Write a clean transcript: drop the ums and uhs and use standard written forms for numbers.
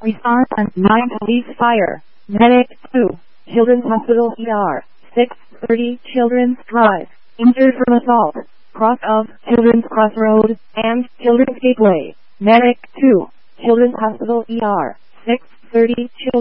Response on 9 police fire. Medic 2. Children's Hospital ER. 6:30 Children's Drive. Injured from assault. Cross of Children's Crossroad and Children's Gateway. Medic 2. Children's Hospital ER. 6:30 Children's